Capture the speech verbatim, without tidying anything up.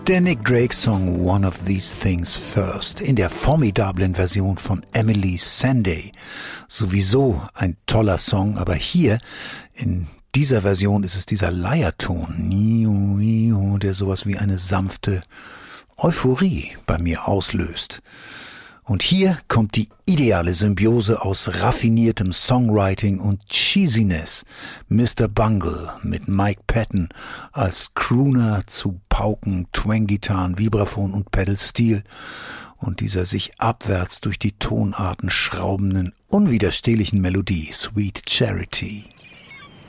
Der Nick Drake-Song One of These Things First in der formidablen Version von Emily Sandé. Sowieso ein toller Song, aber hier in dieser Version ist es dieser Leierton, der sowas wie eine sanfte Euphorie bei mir auslöst. Und hier kommt die ideale Symbiose aus raffiniertem Songwriting und Cheesiness. Mister Bungle mit Mike Patton als Crooner zu Pauken, Twang-Gitarren, Vibraphon und Pedal-Steel und dieser sich abwärts durch die Tonarten schraubenden, unwiderstehlichen Melodie Sweet Charity.